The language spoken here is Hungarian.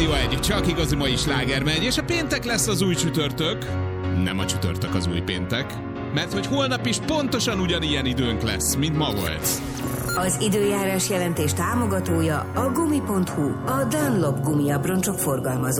Rádió 1, csak igazi mai sláger megy, és a péntek lesz az új csütörtök. Nem a csütörtök az új péntek, mert hogy holnap is pontosan ugyanilyen időnk lesz, mint ma volt. Az időjárás jelentés támogatója a Gumi.hu, a Dunlop gumiabroncsok forgalmazó.